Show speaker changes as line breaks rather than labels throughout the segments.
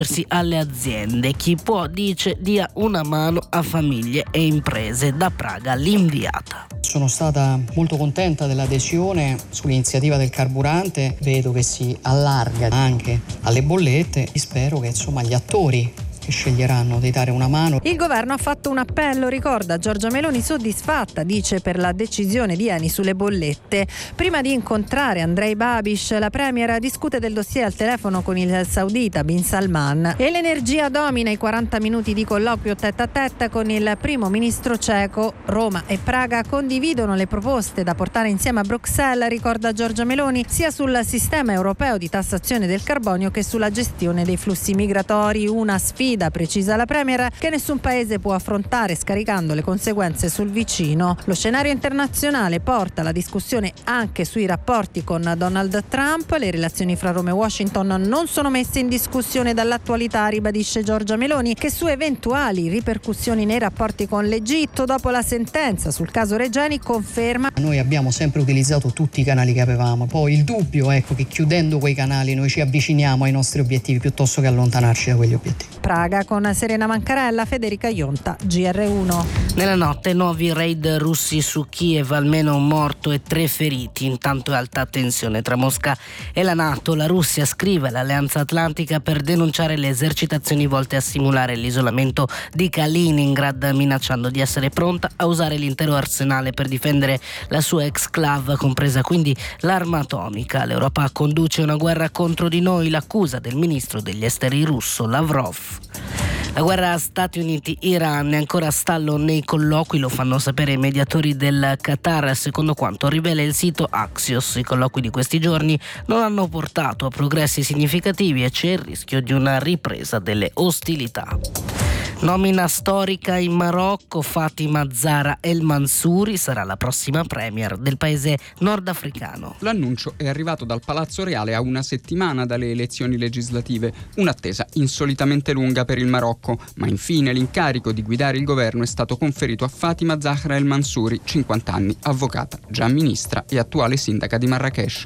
alle aziende. Chi può, dice, dia una mano a famiglie e imprese. Da Praga l'inviata.
Sono stata molto contenta dell'adesione sull'iniziativa del carburante, vedo che si allarga anche alle bollette. Spero che gli attori che sceglieranno di dare una mano.
Il governo ha fatto un appello, ricorda Giorgia Meloni, soddisfatta, dice, per la decisione di Eni sulle bollette. Prima di incontrare Andrej Babiš, la premier discute del dossier al telefono con il saudita Bin Salman. E l'energia domina i 40 minuti di colloquio tête à tête con il primo ministro ceco. Roma e Praga condividono le proposte da portare insieme a Bruxelles, ricorda Giorgia Meloni, sia sul sistema europeo di tassazione del carbonio che sulla gestione dei flussi migratori. Una sfida, precisa la premier, che nessun paese può affrontare scaricando le conseguenze sul vicino. Lo scenario internazionale porta la discussione anche sui rapporti con Donald Trump. Le relazioni fra Roma e Washington non sono messe in discussione dall'attualità, ribadisce Giorgia Meloni, che su eventuali ripercussioni nei rapporti con l'Egitto dopo la sentenza sul caso Regeni conferma:
noi abbiamo sempre utilizzato tutti i canali che avevamo, poi il dubbio è che chiudendo quei canali noi ci avviciniamo ai nostri obiettivi piuttosto che allontanarci da quegli obiettivi.
Praga con Serena Mancarella, Federica Ionta, GR1.
Nella notte nuovi raid russi su Kiev, almeno un morto e 3 feriti. Intanto è alta tensione tra Mosca e la NATO. La Russia scrive all'Alleanza Atlantica per denunciare le esercitazioni volte a simulare l'isolamento di Kaliningrad, minacciando di essere pronta a usare l'intero arsenale per difendere la sua exclave, compresa quindi l'arma atomica. L'Europa conduce una guerra contro di noi, l'accusa del ministro degli esteri russo Lavrov. La guerra Stati Uniti-Iran è ancora a stallo nei colloqui, lo fanno sapere i mediatori del Qatar, secondo quanto rivela il sito Axios. I colloqui di questi giorni non hanno portato a progressi significativi e c'è il rischio di una ripresa delle ostilità. Nomina storica in Marocco, Fatima Zahra El Mansouri sarà la prossima premier del paese nordafricano.
L'annuncio è arrivato dal Palazzo Reale a una settimana dalle elezioni legislative, un'attesa insolitamente lunga per il Marocco, ma infine l'incarico di guidare il governo è stato conferito a Fatima Zahra El Mansouri, 50 anni, avvocata, già ministra e attuale sindaca di Marrakech.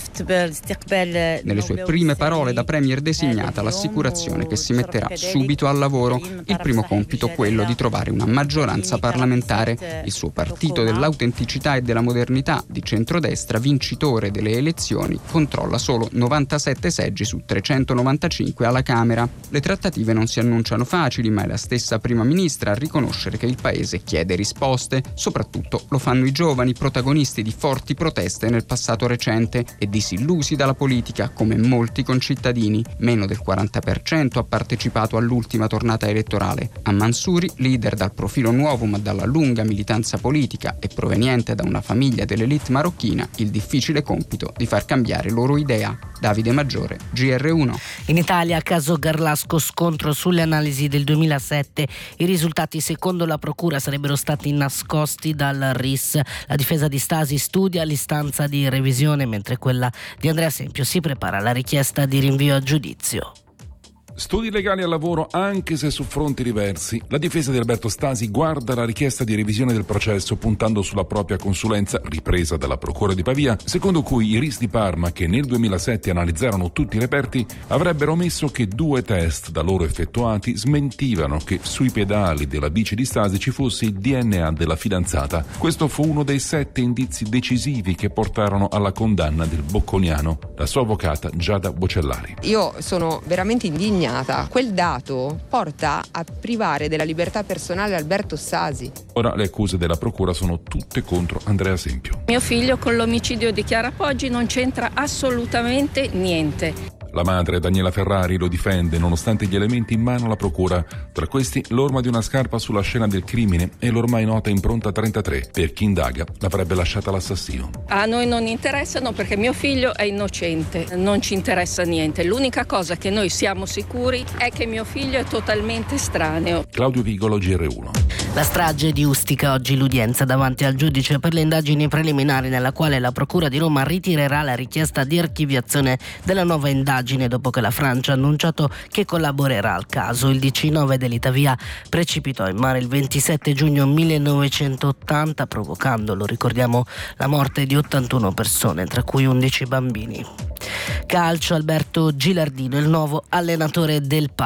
Nelle sue prime parole da premier designata l'assicurazione che si metterà subito al lavoro. Il primo compito quello di trovare una maggioranza parlamentare. Il suo partito dell'autenticità e della modernità, di centrodestra, vincitore delle elezioni, controlla solo 97 seggi su 395 alla Camera. Le trattative non si annunciano facili, ma è la stessa prima ministra a riconoscere che il paese chiede risposte. Soprattutto lo fanno i giovani, protagonisti di forti proteste nel passato recente e disillusi dalla politica, come molti concittadini. Meno del 40% ha partecipato all'ultima tornata elettorale. A Mansouri, leader dal profilo nuovo ma dalla lunga militanza politica e proveniente da una famiglia dell'elite marocchina, il difficile compito di far cambiare loro idea. Davide Maggiore, GR1.
In Italia, caso Garlasco, scontro sulle analisi del 2007. I risultati, secondo la procura, sarebbero stati nascosti dal RIS. La difesa di Stasi studia l'istanza di revisione, mentre quella di Andrea Sempio si prepara alla richiesta di rinvio a giudizio.
Studi legali al lavoro anche se su fronti diversi. La difesa di Alberto Stasi guarda la richiesta di revisione del processo puntando sulla propria consulenza, ripresa dalla Procura di Pavia, secondo cui i RIS di Parma, che nel 2007 analizzarono tutti i reperti, avrebbero omesso che 2 test da loro effettuati smentivano che sui pedali della bici di Stasi ci fosse il DNA della fidanzata. Questo fu uno dei 7 indizi decisivi che portarono alla condanna del bocconiano. La sua avvocata Giada Bocellari.
Io sono veramente indignata. Quel dato porta a privare della libertà personale Alberto Stasi.
Ora le accuse della procura sono tutte contro Andrea Sempio.
Mio figlio con l'omicidio di Chiara Poggi non c'entra assolutamente niente.
La madre, Daniela Ferrari, lo difende nonostante gli elementi in mano alla procura. Tra questi l'orma di una scarpa sulla scena del crimine e l'ormai nota impronta 33. Per chi indaga l'avrebbe lasciata l'assassino.
A noi non interessano perché mio figlio è innocente, non ci interessa niente. L'unica cosa che noi siamo sicuri è che mio figlio è totalmente estraneo.
Claudio Vigolo, GR1.
La strage di Ustica, oggi l'udienza davanti al giudice per le indagini preliminari, nella quale la Procura di Roma ritirerà la richiesta di archiviazione della nuova indagine dopo che la Francia ha annunciato che collaborerà al caso. Il DC-9 dell'Itavia precipitò in mare il 27 giugno 1980, provocando, lo ricordiamo, la morte di 81 persone, tra cui 11 bambini. Calcio, Alberto Gilardino, il nuovo allenatore del